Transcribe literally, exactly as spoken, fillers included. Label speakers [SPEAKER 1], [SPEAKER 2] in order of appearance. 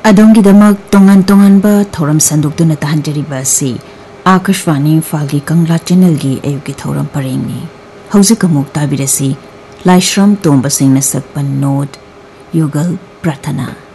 [SPEAKER 1] अदोंगिदमक तोंगान तोंगानबा थौरम संदुक्तुना ताहंजरिबा असि आकाशवाणी इम्फालगी कंगला चैनलगी अयुकी थौरम परेंगनी हौजिक अमुक ताबिरसी लाइश्रम तोंबा सिंहना सकपन नोट युगल प्रार्थना।